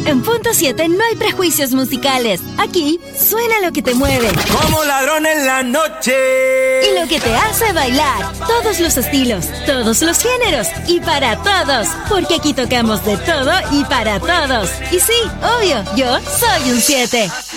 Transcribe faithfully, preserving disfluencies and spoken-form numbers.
En Punto siete no hay prejuicios musicales. Aquí suena lo que te mueve. Como ladrón en la noche. Y lo que te hace bailar. Todos los estilos, todos los géneros y para todos. Porque aquí tocamos de todo y para todos. Y sí, obvio, yo soy un siete.